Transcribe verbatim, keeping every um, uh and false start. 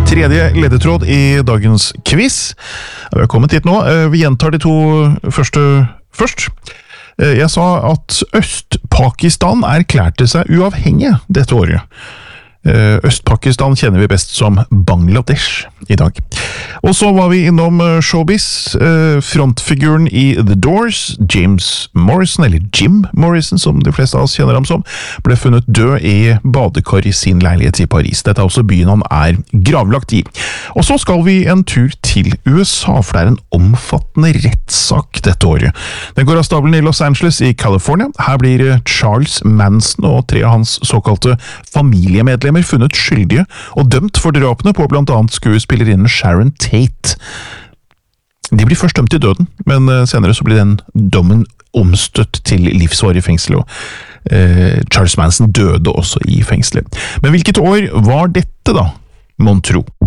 Tredje ledetråd i dagens quiz. Vi har kommet hit nå. Vi gjentar de to første først. Jeg sa at Øst-Pakistan erklærte seg uavhengig dette året. Øst-Pakistan kjenner vi best som Bangladesh i dag. Og så var vi innom showbiz. Frontfiguren i The Doors, James Morrison, eller Jim Morrison som de fleste av oss kjenner ham som, ble funnet død i badekar i sin leilighet i Paris. Dette er også byen han er gravlagt i. Og så skal vi en tur til U S A, for det er en omfattende rettssak dette året. Den går av stabelen i Los Angeles i California. Her blir Charles Manson og tre av hans såkalte familiemedlemmer funnet skyldige og dømt for drapene på blant annet skuespillerinnen Sharon Tate. De blir først dømt til døden, men senere så blir den dommen omstøtt til livsvarig fengsel, og eh, Charles Manson døde også i fengselet. Men hvilket år var dette da, mon tro?